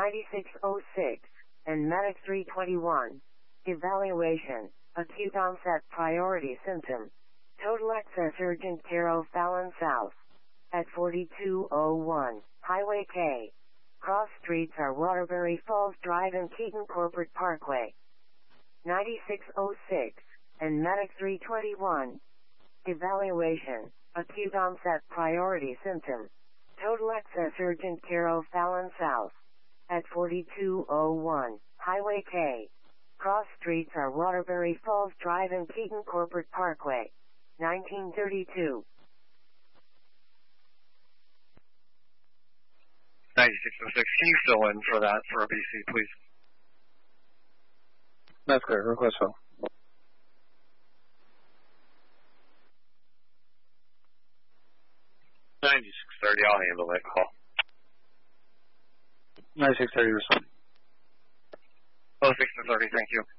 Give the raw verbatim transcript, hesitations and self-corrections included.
ninety-six oh six, and Medic three twenty-one. Evaluation, acute onset priority symptom. Total access urgent care O'Fallon South. At forty-two oh one, Highway K. Cross streets are Waterbury Falls Drive and Keaton Corporate Parkway. ninety-six oh six, and Medic three twenty-one. Evaluation, acute onset priority symptom. Total access urgent care O'Fallon South. At forty-two oh one, Highway K. Cross streets are Waterbury Falls Drive and Keaton Corporate Parkway. nineteen thirty-two. ninety-six oh six, can you fill in for that for a B C, please? That's clear. Request fill. ninety-six thirty, I'll handle that call. ninety-six thirty, respond. oh six to thirty, thank you.